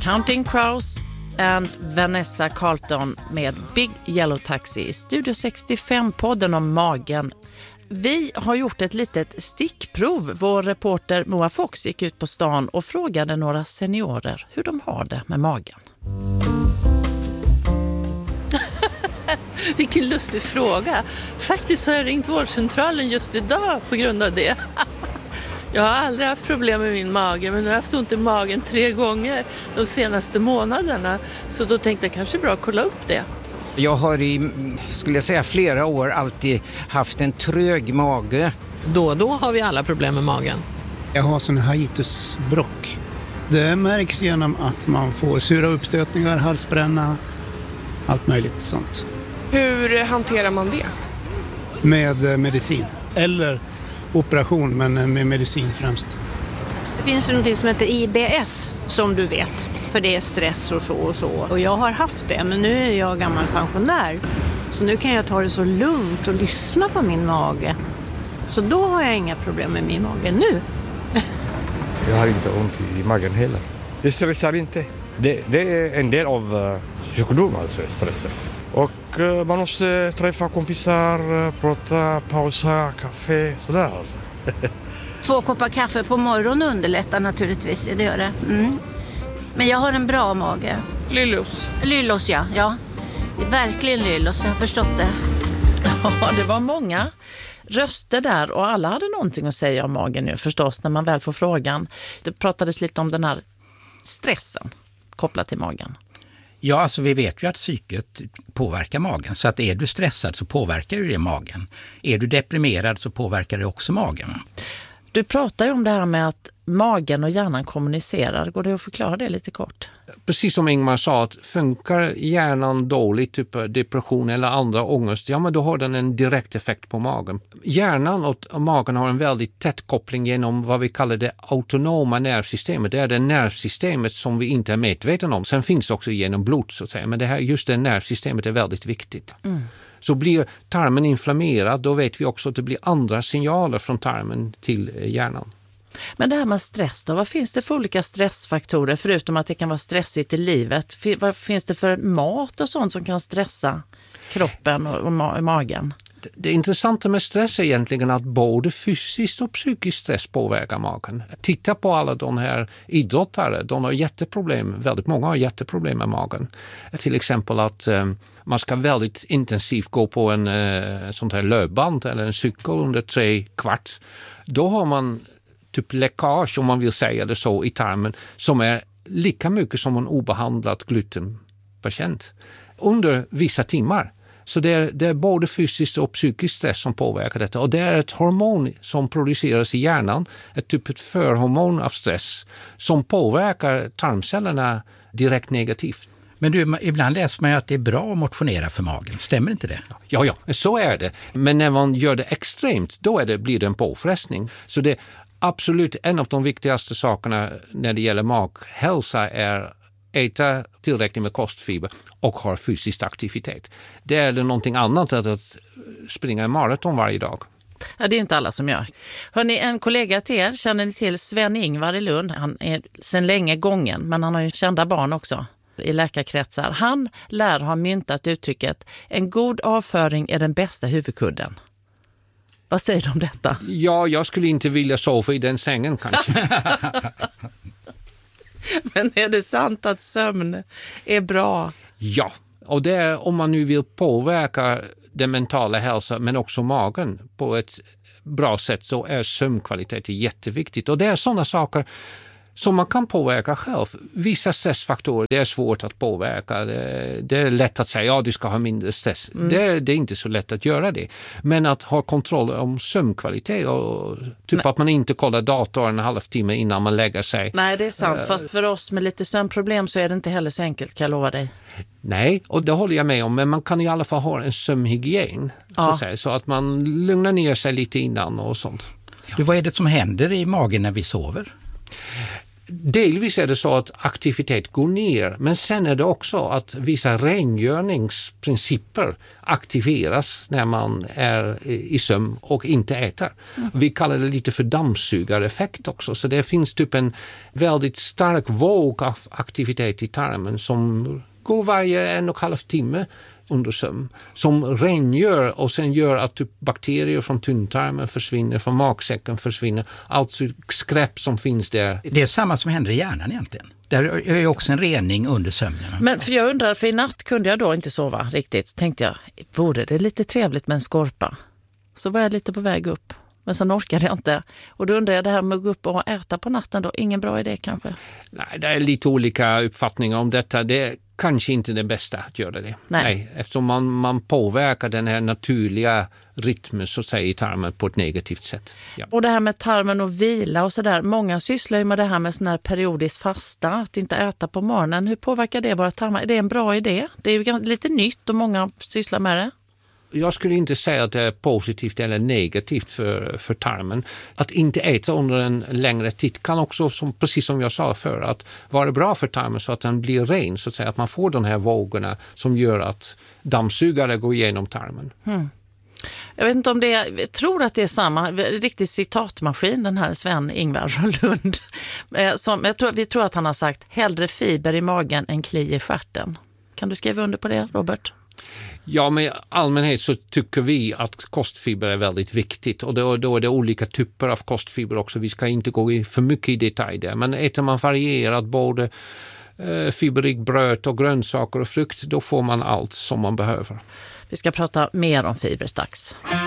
Counting Crows and Vanessa Carlton med Big Yellow Taxi i Studio 65-podden om magen. Vi har gjort ett litet stickprov. Vår reporter Moa Fox gick ut på stan och frågade några seniorer hur de har det med magen. Vilken lustig fråga. Faktiskt så har jag ringt vårdcentralen just idag på grund av det. Jag har aldrig haft problem med min mage, men jag har haft ont i magen 3 gånger de senaste månaderna. Så då tänkte jag kanske bra att kolla upp det. Jag har skulle jag säga, flera år alltid haft en trög mage. Då och då har vi alla problem med magen. Jag har sån hiatusbråck. Det märks genom att man får sura uppstötningar, halsbränna, allt möjligt sånt. Hur hanterar man det? Med medicin. Eller operation, men med medicin främst. Det finns något som heter IBS som du vet. För det är stress och så och så. Och jag har haft det, men nu är jag gammal pensionär. Så nu kan jag ta det så lugnt och lyssna på min mage. Så då har jag inga problem med min mage nu. Jag har inte ont i magen heller. Jag stressar inte. Det är en del av sjukdom, alltså stressen. Och man måste träffa kompisar, prata, pausa, kaffe, sådär. 2 koppar kaffe på morgonen underlättar naturligtvis, det gör det. Mm. Men jag har en bra mage. Lyllos. Lyllos, ja. Det är verkligen lyllos, jag har förstått det. Ja, det var många röster där och alla hade någonting att säga om magen nu förstås när man väl får frågan. Det pratades lite om den här stressen kopplat till magen. Ja, alltså vi vet ju att psyket påverkar magen. Så att är du stressad så påverkar ju det magen. Är du deprimerad så påverkar det också magen. Du pratar ju om det här med att magen och hjärnan kommunicerar. Går det att förklara det lite kort? Precis som Ingmar sa, att funkar hjärnan dåligt, typ depression eller andra ångest, ja men då har den en direkt effekt på magen. Hjärnan och magen har en väldigt tätt koppling genom vad vi kallar det autonoma nervsystemet. Det är det nervsystemet som vi inte är medvetna om. Sen finns det också genom blod så att säga, men just det nervsystemet är väldigt viktigt. Mm. Så blir tarmen inflammerad, då vet vi också att det blir andra signaler från tarmen till hjärnan. Men det här med stress då, vad finns det för olika stressfaktorer förutom att det kan vara stressigt i livet? Vad finns det för mat och sånt som kan stressa kroppen och magen? Det intressanta med stress är egentligen att både fysiskt och psykisk stress påverkar magen. Titta på alla de här idrottare, de har jätteproblem, väldigt många har jätteproblem med magen. Till exempel att man ska väldigt intensivt gå på en sånt här löpband eller en cykel under 3 kvart. Då har man typ läckage, om man vill säga det så, i tarmen som är lika mycket som en obehandlad glutenpatient under vissa timmar. Så det är både fysiskt och psykisk stress som påverkar detta. Och det är ett hormon som produceras i hjärnan, ett förhormon av stress som påverkar tarmcellerna direkt negativt. Men du, ibland läser man ju att det är bra att motionera för magen. Stämmer inte det? Ja, så är det. Men när man gör det extremt, då blir det en påfrestning. Så det är absolut en av de viktigaste sakerna när det gäller maghälsa är äta tillräckligt med kostfiber och ha fysisk aktivitet. Det är någonting annat att springa en maraton varje dag. Ja, det är inte alla som gör. Hörrni, en kollega till er, känner ni till Sven-Ingvar i Lund? Han är sedan länge gången, men han har ju kända barn också i läkarkretsar. Han lär ha myntat uttrycket en god avföring är den bästa huvudkudden. Vad säger du om detta? Ja, jag skulle inte vilja sova i den sängen kanske. Men är det sant att sömn är bra? Ja, och det är om man nu vill påverka den mentala hälsan men också magen på ett bra sätt, så är sömnkvalitet jätteviktigt. Och det är sådana saker som man kan påverka själv. Vissa stressfaktorer, det är svårt att påverka. Det är lätt att säga, du ska ha mindre stress. Det är inte så lätt att göra det. Men att ha kontroll om sömnkvalitet och att man inte kollar datorn en halvtimme innan man lägger sig. Nej, det är sant. Fast för oss med lite sömnproblem så är det inte heller så enkelt, kan jag lova dig. Nej, och det håller jag med om. Men man kan i alla fall ha en sömnhygien. Så att man lugnar ner sig lite innan och sånt. Du, vad är det som händer i magen när vi sover? Delvis är det så att aktivitet går ner, men sen är det också att vissa rengöringsprinciper aktiveras när man är i sömn och inte äter. Vi kallar det lite för dammsugareffekt också, så det finns typ en väldigt stark våg av aktivitet i tarmen som går varje 1,5 timme under sömn, som rengör och sen gör att typ bakterier från tunntarmen försvinner, från magsäcken försvinner, allt skräp som finns där. Det är samma som händer i hjärnan egentligen. Där är ju också en rening under sömnen. Men för jag undrar, för i natt kunde jag då inte sova riktigt. Så tänkte jag, vore det lite trevligt med en skorpa? Så var jag lite på väg upp. Men sen orkade jag inte. Och då undrar jag, det här med att gå upp och äta på natten då, ingen bra idé kanske? Nej, det är lite olika uppfattningar om detta. Det är kanske inte det bästa att göra det. Nej, eftersom man påverkar den här naturliga rytmen så att säga i tarmen på ett negativt sätt. Ja. Och det här med tarmen och vila och sådär. Många sysslar ju med det här med sån här periodisk fasta, att inte äta på morgonen. Hur påverkar det våra tarmar? Är det en bra idé? Det är ju lite nytt och många sysslar med det. Jag skulle inte säga att det är positivt eller negativt för tarmen. Att inte äta under en längre tid kan också, precis som jag sa förr, att vara bra för tarmen så att den blir ren, så att säga, att man får de här vågorna som gör att dammsugare går igenom tarmen. Jag vet inte om det är, jag tror att det är samma riktig citatmaskin, den här Sven-Ingvar Lund. Vi tror att han har sagt hellre fiber i magen än kli i stjärten. Kan du skriva under på det, Robert? Ja, men i allmänhet så tycker vi att kostfiber är väldigt viktigt, och då är det olika typer av kostfiber också. Vi ska inte gå för mycket i detalj där, men äter man varierat både fiberrik bröd och grönsaker och frukt, då får man allt som man behöver. Vi ska prata mer om fiber strax.